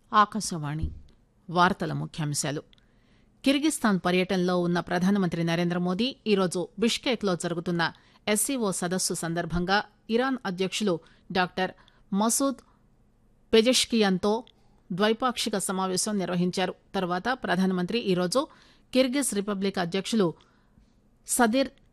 ఆకాశవాణి వార్తల ముఖ్యాంశాలు. కిర్గిస్థాన్ పర్యటనలో ఉన్న ప్రధానమంత్రి నరేంద్రమోదీ ఈరోజు బిష్కేక్లో జరుగుతున్న ఎస్సీఓ సదస్సు సందర్భంగా ఇరాన్ అధ్యకులు డాక్టర్ మసూద్ పెజెష్కియాన్తో ద్వైపాక్షిక సమావేశం నిర్వహించారు. తర్వాత ప్రధానమంత్రి ఈరోజు కిర్గిజ్ రిపబ్లిక్ అధ్యకులు సదిర్